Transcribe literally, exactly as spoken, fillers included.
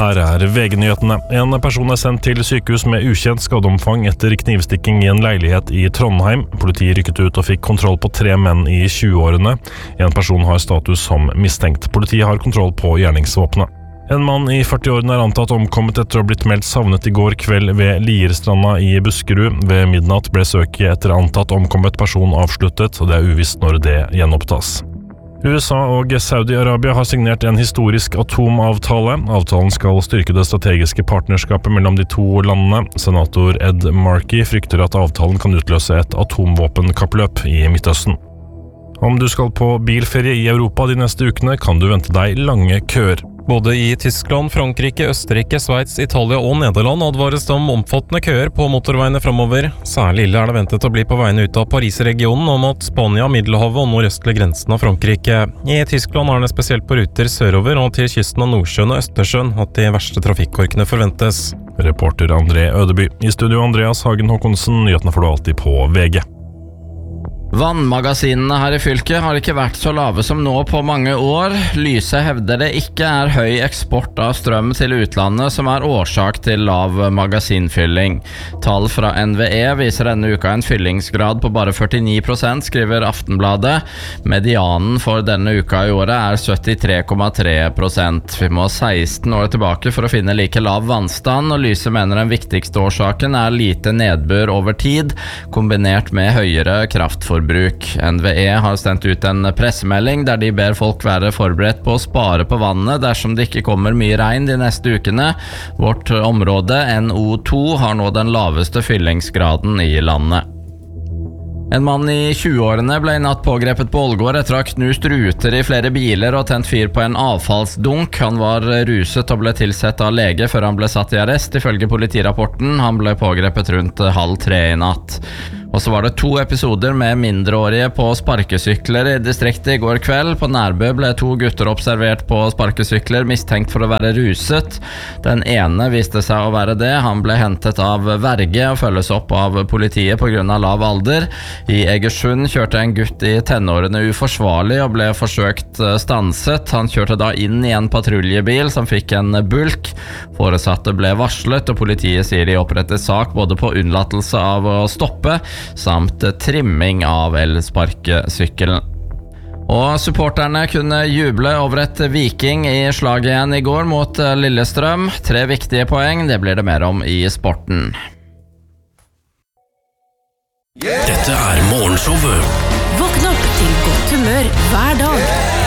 Her er V G-nyhetene. En person er sendt til sykehus med ukjent skadeomfang etter knivstikking i en leilighet i Trondheim. Politiet rykket ut og fikk kontroll på tre menn i tjueårene. En person har status som mistenkt. Politiet har kontroll på gjerningsvåpenet. En mann i førtiårene er antatt omkommet etter å ha blitt meldt savnet i går kveld ved Lierstranda i Buskerud. Ved midnatt ble søket etter antatt omkommet person avsluttet, og det er uvisst når det gjenopptas. U S A og Saudi-Arabia har signert en historisk atomavtale. Avtalen skal styrke det strategiske partnerskapet mellom de to landene. Senator Ed Markey frykter at avtalen kan utløse et atomvåpenkappløp i Midtøsten. Om du skal på bilferie i Europa de neste ukene, kan du vente deg lange køer. Både i Tyskland, Frankrike, Østerrike, Sveits, Italia og Nederland advares det om omfattende køer på motorveiene fremover. Særlig ille er det ventet å bli på veiene ut av Paris-regionen og mot Spania, Middelhavet og nordøstlige grensen av Frankrike. I Tyskland er det spesielt på ruter sørover og til kysten av Nordsjøen og Østersjøen at de verste trafikkorkene forventes. Reporter André Ødeby. I studio Andreas Hagen Håkonsen, nyhetene får du alltid på V G. Vannmagasinene her i fylket har ikke vært så lave som nå på mange år. Lyse hevder det ikke er høy eksport av strøm til utlandet som er årsak til lav magasinfylling. Tall fra N V E viser denne uka en fyllingsgrad på bare førtini prosent, skriver Aftenbladet. Medianen for denne uka i året er syttitre komma tre prosent. Vi må seksten år tilbake for å finne like lav vannstand, og Lyse mener den viktigste årsaken er lite nedbør over tid, kombinert med høyere kraftforbruk. N V E har sendt ut en pressemelding der de ber folk være forberedt på å spare på vannet dersom det ikke kommer mye regn de neste ukene. Vårt område, N O to, har nå den laveste fyllingsgraden i landet. En mann i tjueårene ble i natt pågrepet på Ålgård etter å ha knust ruter i flere biler og tent fyr på en avfallsdunk. Han var ruset og ble tilsett av lege før han ble satt i arrest, ifølge politirapporten. Han ble pågrepet rundt halv tre i natt. Og så var det to episoder med mindreårige på sparkesykler i distriktet i går kveld. På Nærbø ble to gutter observert på sparkesykler mistenkt for å være ruset. Den ene viste seg å være det. Han ble hentet av verge og følges opp av politiet på grunn av lav alder. I Egersund kjørte en gutt i tenårene uforsvarlig og ble forsøkt stanset. Han kjørte da inn i en patruljebil som fikk en bulk. Foresatte ble varslet, og politiet sier de oppretter sak både på unnlatelse av å stoppe samt trimming av elsparkesykkelen. Og supporterne kunne juble over et Viking i slaget igjen i går mot Lillestrøm. Tre viktige poeng, det blir det mer om i sporten. Dette er morgenshowet. Våkn opp til godt humør hver dag.